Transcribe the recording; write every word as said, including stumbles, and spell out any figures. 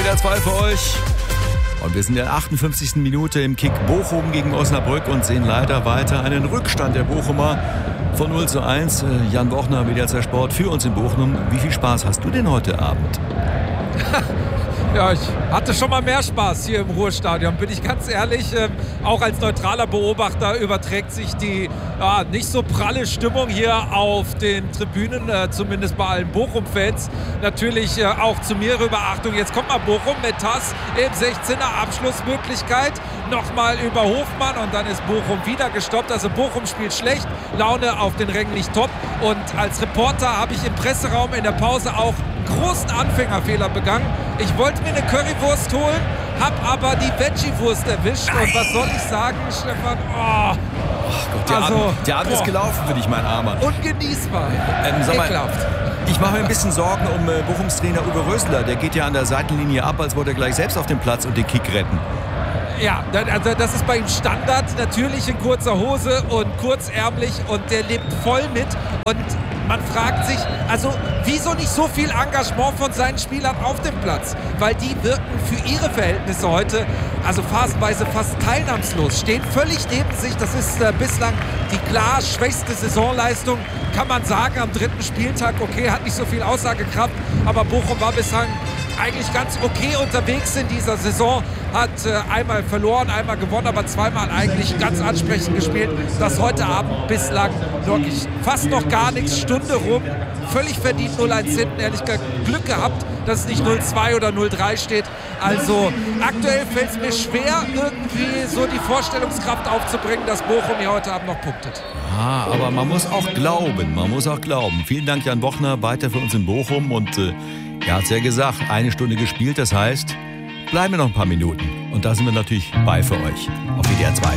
D R zwei für euch. Und wir sind in der achtundfünfzigsten Minute im Kick Bochum gegen Osnabrück und sehen leider weiter einen Rückstand der Bochumer von null zu eins. Jan Bochner, W D R zwei Sport, für uns in Bochum. Wie viel Spaß hast du denn heute Abend? Ja, ich hatte schon mal mehr Spaß hier im Ruhrstadion, bin ich ganz ehrlich. Ähm, auch als neutraler Beobachter überträgt sich die ja, nicht so pralle Stimmung hier auf den Tribünen, äh, zumindest bei allen Bochum-Fans, natürlich äh, auch zu mir rüber. Achtung, jetzt kommt mal Bochum mit Tass im sechzehner, Abschlussmöglichkeit. Nochmal über Hofmann und dann ist Bochum wieder gestoppt. Also Bochum spielt schlecht, Laune auf den Rängen nicht top. Und als Reporter habe ich im Presseraum in der Pause auch großen Anfängerfehler begangen. Ich wollte mir eine Currywurst holen, habe aber die Veggie-Wurst erwischt. Nein. Und was soll ich sagen, Stefan? Oh, Ach Gott, der also, Abend, der Abend ist gelaufen für dich, mein Armer. Ungenießbar. Ähm, sag mal, Ekelhaft. ich mache mir ein bisschen Sorgen um äh, Bochums Trainer Uwe Rösler. Der geht ja an der Seitenlinie ab, als wollte er gleich selbst auf den Platz und den Kick retten. Ja, also das ist bei ihm Standard. Natürlich in kurzer Hose und kurzärmlich und der lebt voll mit. Und man fragt sich, also wieso nicht so viel Engagement von seinen Spielern auf dem Platz? Weil die wirken für ihre Verhältnisse heute, also phasenweise fast teilnahmslos, stehen völlig neben sich. Das ist äh, bislang die klar schwächste Saisonleistung, kann man sagen, am dritten Spieltag. Okay, hat nicht so viel Aussagekraft, aber Bochum war bislang eigentlich ganz okay unterwegs in dieser Saison, hat äh, einmal verloren, einmal gewonnen, aber zweimal eigentlich ganz ansprechend gespielt. Das heute Abend bislang wirklich fast noch gar nichts, Stunde rum, völlig verdient null eins hinten, ehrlich gesagt Glück gehabt, dass es nicht null zwei oder null drei steht. Also aktuell fällt es mir schwer, irgendwie so die Vorstellungskraft aufzubringen, dass Bochum hier heute Abend noch punktet. Ah, aber man muss auch glauben, man muss auch glauben. Vielen Dank, Jan Bochner, weiter für uns in Bochum und äh, er hat es ja gesagt, eine Stunde gespielt, das heißt, bleiben wir noch ein paar Minuten. Und da sind wir natürlich bei für euch auf W D R zwei.